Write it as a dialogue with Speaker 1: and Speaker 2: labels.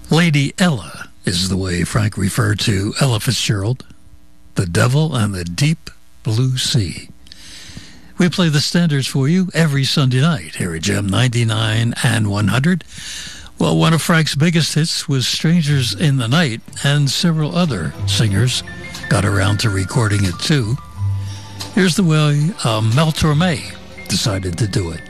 Speaker 1: Lady Ella is the way Frank referred to Ella Fitzgerald, The Devil and the Deep Blue Sea. We play the standards for you every Sunday night here at Gem 99 and 100. Well, one of Frank's biggest hits was Strangers in the Night, and several other singers got around to recording it too. Here's the way Mel Torme decided to do it.